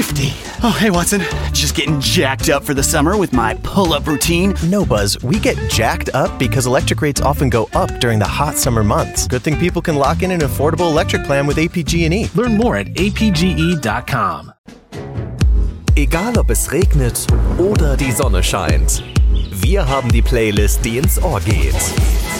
nifty. Oh, hey, Watson. Just getting jacked up for the summer with my pull-up routine. No, Buzz, we get jacked up because electric rates often go up during the hot summer months. Good thing people can lock in an affordable electric plan with APG&E. Learn more at apge.com. Egal ob es regnet oder die Sonne scheint. Wir haben die Playlist, die ins Ohr geht.